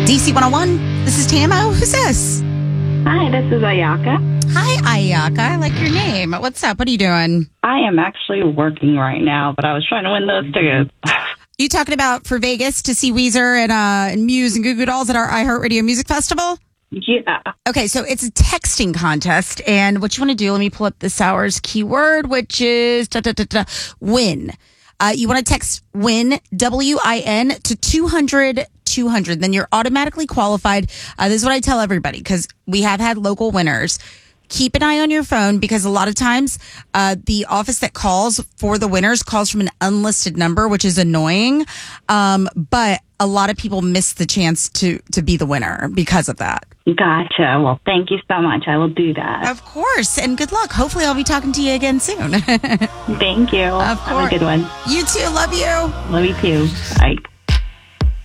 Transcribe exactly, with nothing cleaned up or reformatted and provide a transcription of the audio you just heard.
D C one oh one, this is Tamo. Who's this? Hi, this is Ayaka. Hi, Ayaka. I like your name. What's up? What are you doing? I am actually working right now, but I was trying to win those tickets. You talking about for Vegas to see Weezer and, uh, and Muse and Goo Goo Dolls at our iHeartRadio Music Festival? Yeah. Okay, so it's a texting contest, and what you want to do, let me pull up this hour's keyword, which is da, da, da, da, win. Uh, you want to text WIN, W I N, to two hundred two hundred. Then you're automatically qualified. Uh, this is what I tell everybody, because we have had local winners. Keep an eye on your phone, because a lot of times uh, the office that calls for the winners calls from an unlisted number, which is annoying. Um, but a lot of people miss the chance to, to be the winner because of that. Gotcha. Well, thank you so much. I will do that. Of course. And good luck. Hopefully I'll be talking to you again soon. Thank you. Of course. Have a good one. You too. Love you. Love you too. Bye.